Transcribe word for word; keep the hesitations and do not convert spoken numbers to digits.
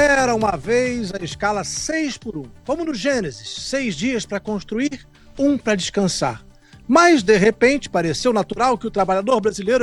Era uma vez a escala seis por um, como no Gênesis, seis dias para construir, um para descansar. Mas, de repente, pareceu natural que o trabalhador brasileiro